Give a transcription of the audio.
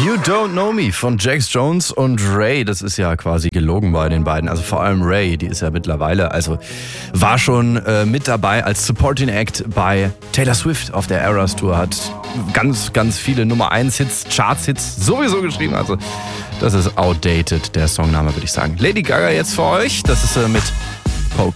You Don't Know Me von Jax Jones und Ray. Das ist ja quasi gelogen bei den beiden. Also vor allem Ray, die ist ja mittlerweile, also war schon mit dabei als Supporting Act bei Taylor Swift auf der Eras Tour. Hat ganz, ganz viele Nummer 1 Hits, Charts-Hits sowieso geschrieben. Also das ist outdated, der Songname, würde ich sagen. Lady Gaga jetzt für euch. Das ist mit